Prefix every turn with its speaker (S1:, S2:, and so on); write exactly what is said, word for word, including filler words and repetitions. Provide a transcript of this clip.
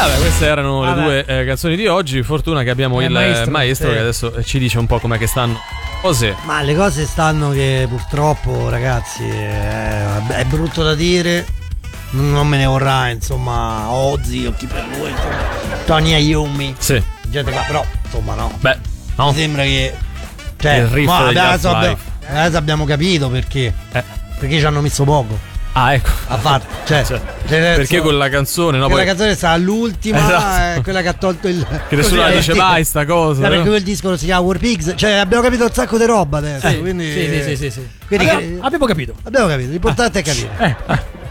S1: Vabbè, queste erano
S2: Vabbè.
S1: le due eh, canzoni di oggi. Fortuna che abbiamo
S2: Eh,
S1: il
S2: maestro,
S1: maestro,
S2: sì.
S1: che adesso ci dice un po' com'è che stanno cose.
S3: Ma le cose stanno che purtroppo, ragazzi, è, è brutto da dire, non me ne vorrà, insomma, Ozzy o chi per lui, insomma, Tony Iommi,
S1: Sì.
S3: gente qua, però, insomma, no.
S1: Beh, no.
S3: Mi sembra che, cioè,
S1: Il riff
S3: ma
S1: degli
S3: adesso, abbiamo,
S1: Half-Life.
S3: adesso abbiamo capito perché,
S1: Eh.
S3: perché ci hanno messo poco
S1: Ah, ecco.
S3: a fare, cioè,
S1: Cioè,
S3: cioè, nel
S1: perché
S3: senso-
S1: con la canzone, no?
S3: quella
S1: Poi
S3: canzone sta all'ultima,
S1: Esatto.
S3: è quella che ha tolto il.
S1: che nessuno la
S3: così,
S1: dice
S3: eh,
S1: mai sta cosa.
S3: no, perché
S1: no?
S3: quel disco si chiama War Pigs, cioè abbiamo capito un sacco di roba adesso,
S2: Eh,
S3: quindi
S2: sì, sì, sì, sì, sì.
S3: quindi
S2: Abbiamo,
S3: che-
S2: abbiamo capito.
S3: abbiamo capito, l'importante è capire.
S2: Eh, eh.